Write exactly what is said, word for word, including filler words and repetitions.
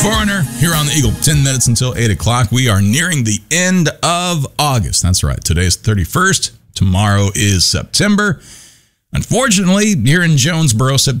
Foreigner here on the Eagle. ten minutes until eight o'clock. We are nearing the end of August. That's right. Today is thirty-first. Tomorrow is September. Unfortunately, here in Jonesboro, September